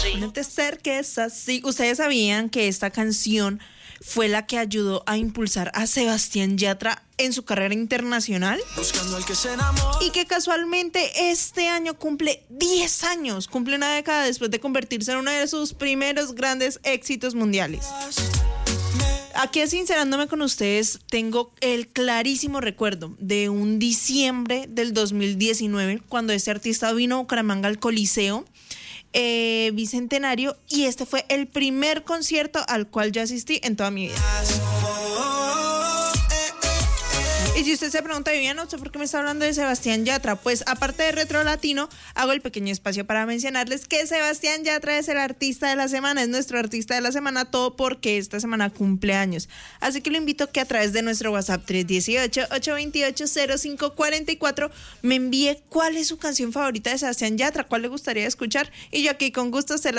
No te acerques así. ¿Ustedes sabían que esta canción fue la que ayudó a impulsar a Sebastián Yatra en su carrera internacional? Y que casualmente este año cumple 10 años, cumple una década después de convertirse en uno de sus primeros grandes éxitos mundiales. Aquí, sincerándome con ustedes, tengo el clarísimo recuerdo de un diciembre del 2019, cuando este artista vino a Bucaramanga al Coliseo Bicentenario, y este fue el primer concierto al cual yo asistí en toda mi vida. Y si usted se pregunta, Viviana, ¿usted por qué me está hablando de Sebastián Yatra? Pues aparte de Retro Latino, hago el pequeño espacio para mencionarles que Sebastián Yatra es el artista de la semana, es nuestro artista de la semana, todo porque esta semana cumple años. Así que lo invito a que a través de nuestro WhatsApp 318-828-0544 me envíe cuál es su canción favorita de Sebastián Yatra, cuál le gustaría escuchar, y yo aquí con gusto se la